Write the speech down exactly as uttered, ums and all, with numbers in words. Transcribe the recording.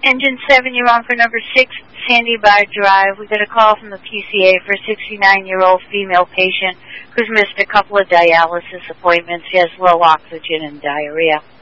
Engine seven, you're on for number six, Sandy Bar Drive. We got a call from the P C A for a sixty-nine-year-old female patient who's missed a couple of dialysis appointments. She has low oxygen and diarrhea.